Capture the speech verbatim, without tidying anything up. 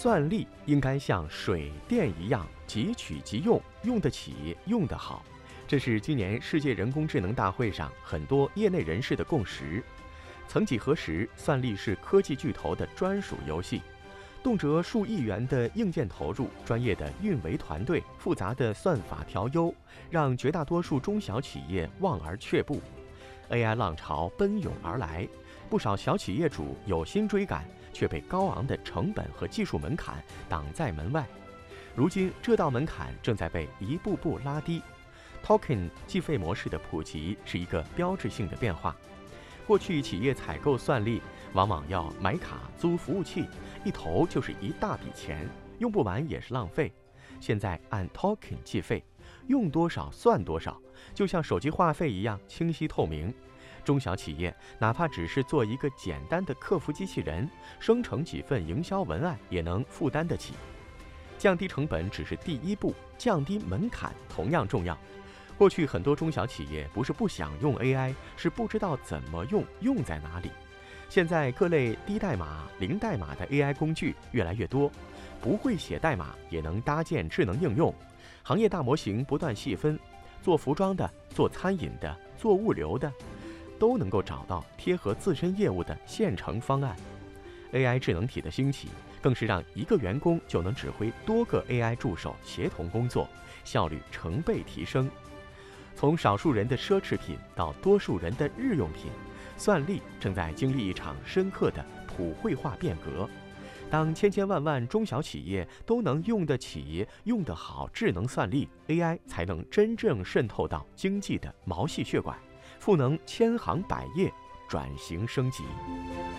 算力应该像水电一样即取即用，用得起，用得好。这是今年世界人工智能大会上很多业内人士的共识。曾几何时，算力是科技巨头的专属游戏，动辄数亿元的硬件投入，专业的运维团队，复杂的算法调优，让绝大多数中小企业望而却步。A I 浪潮奔涌而来，不少小企业主有心追赶，却被高昂的成本和技术门槛挡在门外。如今，这道门槛正在被一步步拉低。Token 计费模式的普及是一个标志性的变化。过去，企业采购算力往往要买卡、租服务器，一投就是一大笔钱，用不完也是浪费。现在按 Token 计费，用多少算多少，就像手机话费一样清晰透明。中小企业哪怕只是做一个简单的客服机器人，生成几份营销文案也能负担得起。降低成本只是第一步，降低门槛同样重要。过去很多中小企业不是不想用 A I， 是不知道怎么用，用在哪里。现在各类低代码、零代码的 A I 工具越来越多，不会写代码也能搭建智能应用。行业大模型不断细分，做服装的、做餐饮的、做物流的，都能够找到贴合自身业务的现成方案。A I 智能体的兴起，更是让一个员工就能指挥多个 A I 助手协同工作，效率成倍提升。从少数人的奢侈品到多数人的日用品，算力正在经历一场深刻的普惠化变革。当千千万万中小企业都能用得起、用得好智能算力， A I 才能真正渗透到经济的毛细血管，赋能千行百业，转型升级。